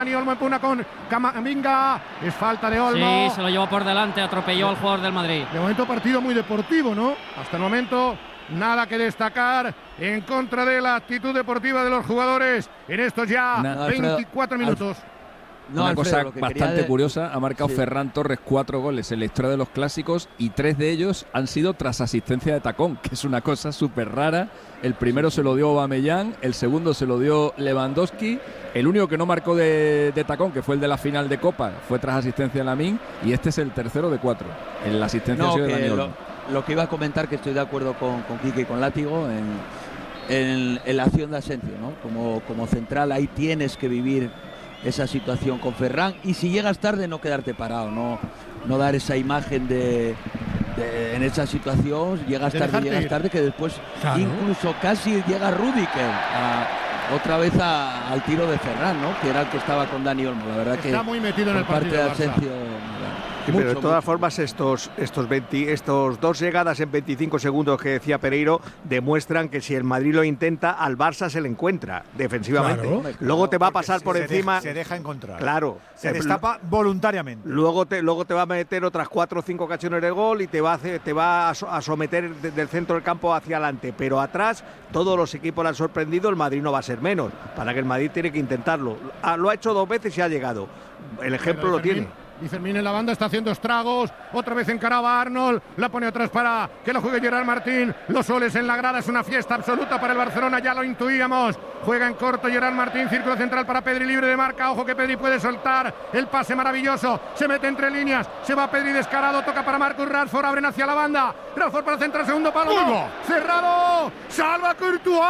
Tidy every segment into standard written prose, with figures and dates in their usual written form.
Dani Olmo empuna con Camavinga, es falta de Olmo. Sí, se lo llevó por delante, atropelló al jugador del Madrid. De momento partido muy deportivo, ¿no? Hasta el momento nada que destacar en contra de la actitud deportiva de los jugadores en estos ya 24 minutos. Una cosa bastante curiosa, ha marcado Ferran Torres 4 goles en la historia de los clásicos y 3 de ellos han sido tras asistencia de tacón, que es una cosa súper rara. El primero se lo dio Aubameyang, el segundo se lo dio Lewandowski, el único que no marcó de tacón, que fue el de la final de Copa, fue tras asistencia de Lamine, y este es el tercero de 4. En la asistencia ha sido de Dani Olmo. Lo que iba a comentar, que estoy de acuerdo con Quique y con Látigo en la acción de Asensio, ¿no? Como central ahí tienes que vivir esa situación con Ferran, y si llegas tarde no quedarte parado, no dar esa imagen de en esa situación, llegas tarde, que después incluso casi llega Rüdiger otra vez al tiro de Ferran, ¿no? Que era el que estaba con Dani Olmo. La verdad está muy metido en el partido de Asensio. Sí, pero de todas formas estos dos llegadas en 25 segundos que decía Pereiro demuestran que si el Madrid lo intenta, al Barça se le encuentra defensivamente. Claro, luego te va a pasar por encima. Se deja encontrar. Claro. Se destapa voluntariamente. Luego te va a meter otras 4 o 5 ocasiones de gol y te va a someter desde el centro del campo hacia adelante. Pero atrás todos los equipos le han sorprendido, el Madrid no va a ser menos. Para que el Madrid tiene que intentarlo. Lo ha hecho 2 veces y ha llegado. El ejemplo lo tiene. Y Fermín en la banda está haciendo estragos. Otra vez encaraba Arnold. La pone atrás para que lo juegue Gerard Martín. Los soles en la grada. Es una fiesta absoluta para el Barcelona. Ya lo intuíamos. Juega en corto Gerard Martín. Círculo central para Pedri, libre de marca. Ojo que Pedri puede soltar el pase maravilloso. Se mete entre líneas. Se va Pedri descarado. Toca para Marcus Rashford. Abren hacia la banda. Rashford para centrar. Segundo palo. ¡No! Cerrado. Salva Courtois.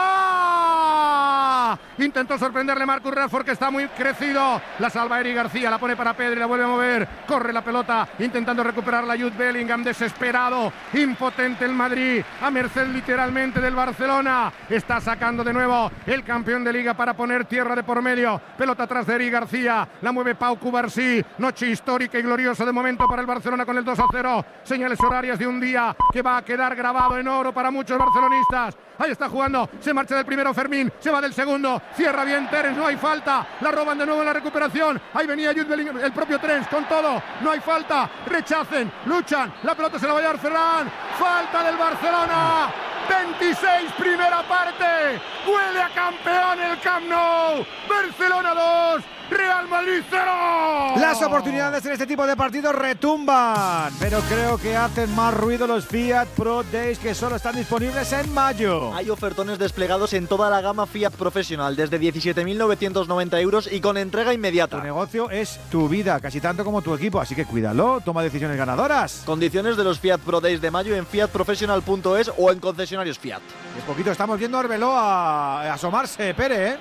Intentó sorprenderle Marcus Rashford, que está muy crecido. La salva Eric García. La pone para Pedri. La vuelve a mover. Corre la pelota intentando recuperar la Jude Bellingham, desesperado, impotente el Madrid, a merced literalmente del Barcelona. Está sacando de nuevo el campeón de liga para poner tierra de por medio. Pelota atrás de Eric García, la mueve Pau Cubarsí. Noche histórica y gloriosa de momento para el Barcelona con el 2-0. Señales horarias de un día que va a quedar grabado en oro para muchos barcelonistas. Ahí está jugando, se marcha del primero Fermín, se va del segundo, cierra bien Terence, no hay falta, la roban de nuevo en la recuperación. Ahí venía Jude Bellingham, el propio Terence con todo, no hay falta, rechacen, luchan, la pelota se la va a llevar Ferran, falta del Barcelona. 26, primera parte, huele a campeón el Camp Nou. Barcelona 2, Real Madrid 0. Las oportunidades en este tipo de partidos retumban, pero creo que hacen más ruido los Fiat Pro Days, que solo están disponibles en mayo. Hay ofertones desplegados en toda la gama Fiat Professional, desde 17.990 euros y con entrega inmediata. Tu negocio es tu vida, casi tanto como tu equipo, así que cuídalo, toma decisiones ganadoras. Condiciones de los Fiat Pro Days de mayo en fiatprofessional.es o en concesionarios Fiat. De poquito estamos viendo a Arbeloa a asomarse, Pere, ¿eh?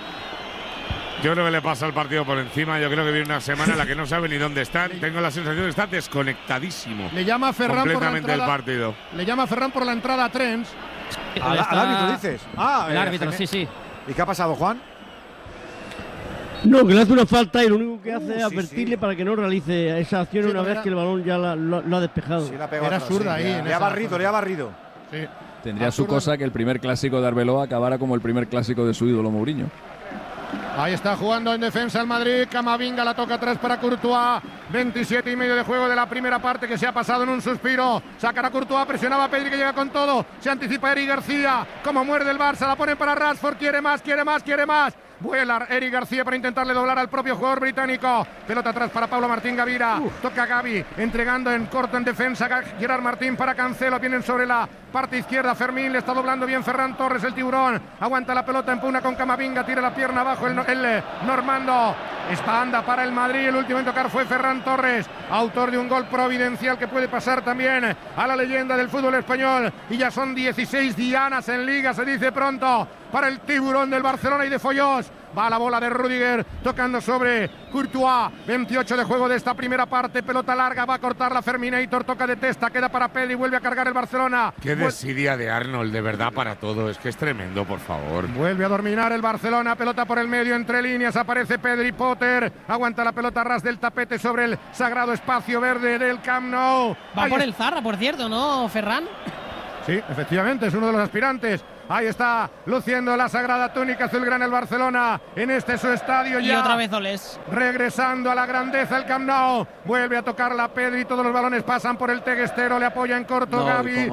Yo creo que le pasa el partido por encima. Yo creo que viene una semana en la que no sabe ni dónde están. Tengo la sensación de que está desconectadísimo. Le llama a Ferran completamente por la entrada, el partido. Le llama a Ferran por la entrada a Trens. Al árbitro dices. El árbitro, sí. ¿Y qué ha pasado, Juan? No, que le hace una falta y lo único que hace es advertirle para que no realice esa acción una vez que el balón ya lo ha despejado. Sí, la pegó Era atrás, zurda ahí. Le ha barrido. Sí. Tendría su cosa que el primer clásico de Arbeloa acabara como el primer clásico de su ídolo Mourinho. Ahí está jugando en defensa el Madrid. Camavinga la toca atrás para Courtois. 27 y medio de juego de la primera parte, que se ha pasado en un suspiro. Sacará Courtois, presionaba a Pedri, que llega con todo. Se anticipa Eric García. Como muerde el Barça, la ponen para Rashford. Quiere más. Vuela Eric García para intentarle doblar al propio jugador británico. Pelota atrás para Pablo Martín Gavira. Toca Gavi, entregando en corto en defensa. Gerard Martín para Cancelo. Vienen sobre la parte izquierda. Fermín, le está doblando bien Ferran Torres, el tiburón. Aguanta la pelota, empuna con Camavinga. Tira la pierna abajo el normando. Esta anda para el Madrid. El último en tocar fue Ferran Torres, autor de un gol providencial que puede pasar también a la leyenda del fútbol español. Y ya son 16 dianas en liga, se dice pronto, para el tiburón del Barcelona y de Follós. Va la bola de Rüdiger tocando sobre Courtois. 28 de juego de esta primera parte. Pelota larga, va a cortar la Ferminator. Toca de testa, queda para Pedri. Vuelve a cargar el Barcelona. Qué desidia de Arnold, de verdad, para todo. Es que es tremendo, por favor. Vuelve a dominar el Barcelona. Pelota por el medio, entre líneas. Aparece Pedri. Potter aguanta la pelota a ras del tapete sobre el sagrado espacio verde del Camp Nou. Va por el Zarra, por cierto, ¿no, Ferran? Sí, efectivamente, es uno de los aspirantes Ahí está, luciendo la sagrada túnica azulgrana el Barcelona en este su estadio y ya. Y otra vez Olés. Regresando a la grandeza el Camp Nou. Vuelve a tocar la Pedri, todos los balones pasan por el teguestero, le apoya en corto Gavi.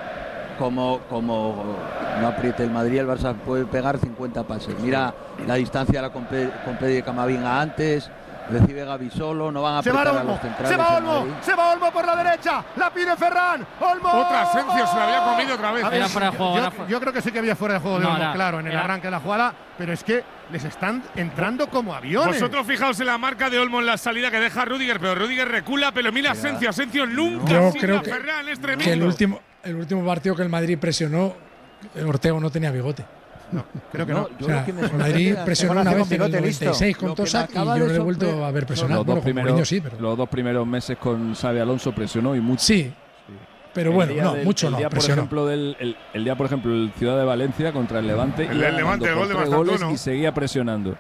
Como no apriete el Madrid, el Barça puede pegar 50 pases. Mira la distancia con Pedri y Camavinga antes. Recibe Gavi solo, no van a apretar a los centrales. Se va Olmo por la derecha, la pide Ferran. Olmo. Otra Asensio se la había comido otra vez. Era fuera de juego. Yo creo que sí que había fuera de juego de Olmo, claro, en el arranque de la jugada, pero es que les están entrando como aviones. Vosotros fijaos en la marca de Olmo en la salida que deja Rüdiger, pero Rüdiger recula, pero mira Asensio nunca. Yo creo que, Ferran, es tremendo. que el último partido que el Madrid presionó, Ortego no tenía bigote. No, creo que no. O sea, el Madrid presionó una vez en el 96 con Tosak y yo no he vuelto a ver presionar. Los dos primeros meses con Xabi Alonso presionó y mucho. Sí, pero bueno, mucho no. Por ejemplo, el día, por ejemplo, el Ciudad de Valencia contra el Levante. El Levante, el gol de Mastantuono. Y seguía presionando.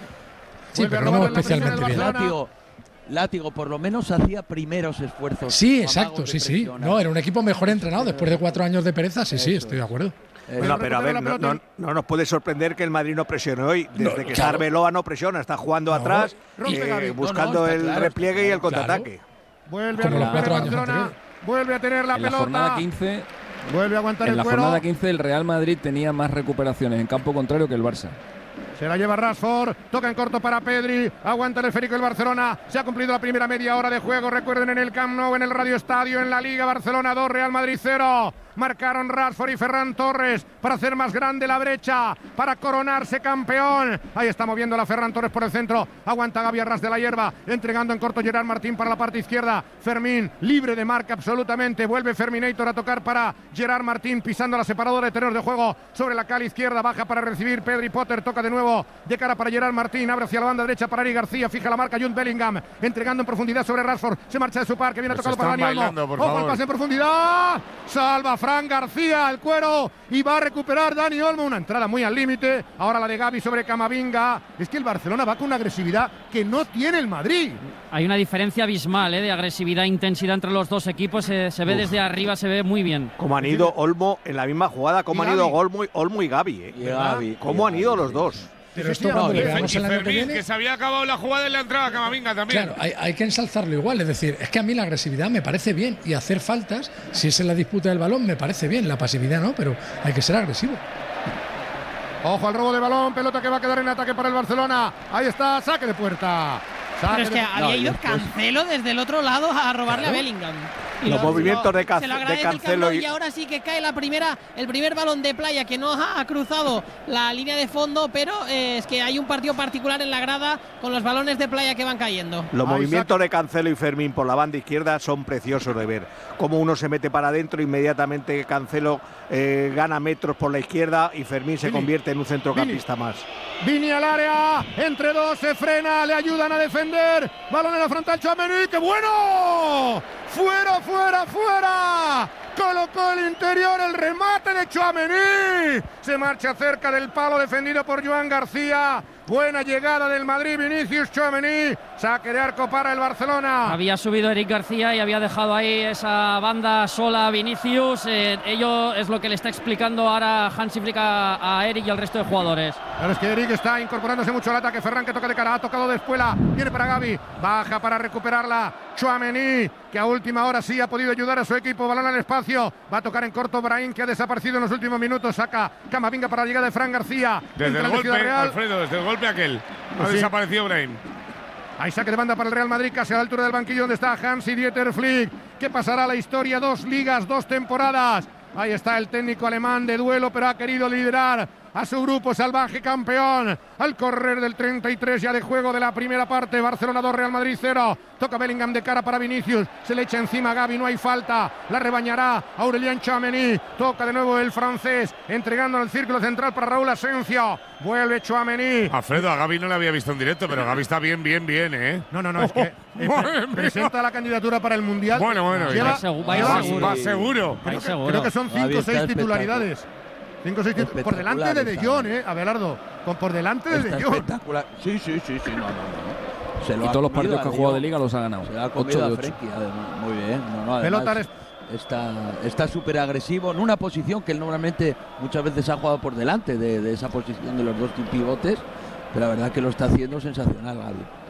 Sí, pero no especialmente bien. Látigo, por lo menos hacía primeros esfuerzos. Sí, exacto, sí. No, era un equipo mejor entrenado después de 4 años de pereza. Sí, estoy de acuerdo. No, pero a ver, no nos puede sorprender que el Madrid no presione hoy. Desde que Arbeloa no presiona, está jugando atrás, buscando el repliegue y el contraataque. Vuelve a romper el Barcelona, vuelve a tener la pelota. En la jornada 15, vuelve a aguantar el cuero. En la jornada 15 el Real Madrid tenía más recuperaciones en campo contrario que el Barça. Se la lleva Rashford, toca en corto para Pedri, aguanta el esférico el Barcelona, se ha cumplido la primera media hora de juego, recuerden en el Camp Nou, en el Radio Estadio, en la Liga, Barcelona 2, Real Madrid 0. Marcaron Rashford y Ferran Torres para hacer más grande la brecha, para coronarse campeón. Ahí está moviendo la Ferran Torres por el centro, aguanta Gavi a ras de la hierba, entregando en corto Gerard Martín para la parte izquierda. Fermín, libre de marca absolutamente, vuelve Ferminator a tocar para Gerard Martín, pisando la separadora de terrenos de juego sobre la cala izquierda, baja para recibir Pedri Potter, toca de nuevo de cara para Gerard Martín, abre hacia la banda derecha para Eric García, fija la marca Jude Bellingham, entregando en profundidad sobre Rashford, se marcha de su par, que viene tocado para Dani Olmo. Ojo al pase en profundidad, salva Fran García al cuero y va a recuperar Dani Olmo, una entrada muy al límite. Ahora la de Gavi sobre Camavinga. Es que el Barcelona va con una agresividad que no tiene el Madrid. Hay una diferencia abismal de agresividad e intensidad entre los dos equipos. Se ve desde arriba, se ve muy bien. Como han ido Olmo en la misma jugada, como han ido Olmo y Gavi. Cómo han ido los dos. Pero esto cuando le veamos el año que viene, que se había acabado la jugada y la entrada a Camavinga también. Claro, hay que ensalzarlo igual. Es decir, es que a mí la agresividad me parece bien y hacer faltas, si es en la disputa del balón, me parece bien. La pasividad no, pero hay que ser agresivo. Ojo al robo de balón, pelota que va a quedar en ataque para el Barcelona. Ahí está, saque de puerta. Pero es que había ido Cancelo desde el otro lado a robarle a Bellingham. Y los movimientos de Cancelo y ahora sí que cae el primer balón de playa que no ha cruzado la línea de fondo, pero es que hay un partido particular en la grada con los balones de playa que van cayendo. Los movimientos de Cancelo y Fermín por la banda izquierda son preciosos de ver. Como uno se mete para adentro, inmediatamente Cancelo gana metros por la izquierda y Fermín se convierte en un centrocampista más. Vini al área, entre dos se frena, le ayudan a defender. Balón en la frontal, Tchouaméni, ¡qué bueno! ¡Fuera! Colocó el interior, el remate de Tchouaméni. Se marcha cerca del palo defendido por Joan García. Buena llegada del Madrid, Vinicius Tchouaméni. Saque de arco para el Barcelona. Había subido Eric García y había dejado ahí esa banda sola a Vinicius. Ello es lo que le está explicando ahora Hansi Flick a Eric y al resto de jugadores. Pero es que Eric está incorporándose mucho al ataque. Ferran que toca de cara, ha tocado de espuela. Viene para Gavi, baja para recuperarla Tchouaméni, que a última hora sí ha podido ayudar a su equipo. Balón al espacio, va a tocar en corto Brahim, que ha desaparecido en los últimos minutos. Saca Camavinga para la llegada de Fran García. Desde el golpe, Alfredo, desde el golpe aquel. Ha desaparecido Brahim. Hay saque de banda para el Real Madrid, casi a la altura del banquillo donde está Hansi-Dieter Flick. ¿Qué pasará a la historia? 2 ligas, 2 temporadas. Ahí está el técnico alemán de duelo, pero ha querido liderar a su grupo salvaje campeón. Al correr del 33 ya de juego de la primera parte, Barcelona 2, Real Madrid 0. Toca Bellingham de cara para Vinicius, se le echa encima a Gavi, no hay falta, la rebañará Aurélien Tchouaméni. Toca de nuevo el francés, entregando al círculo central para Raúl Asensio. Vuelve Tchouaméni. Alfredo, a Gavi no le había visto en directo, pero Gavi está bien, ¿eh? No, es que presenta la candidatura para el Mundial. Bueno, va seguro. Creo que son 5 o 6 titularidades. 5 o 6 por delante de De Jong, Abelardo. Por delante de De Jong. Espectacular. Sí, no. Y todos los partidos que ha jugado de Liga los ha ganado. Se ha comido a Frenkie, además. Muy bien. Pelota Está súper agresivo en una posición que él normalmente muchas veces ha jugado por delante de esa posición de los dos pivotes, pero la verdad que lo está haciendo sensacional, Gaby.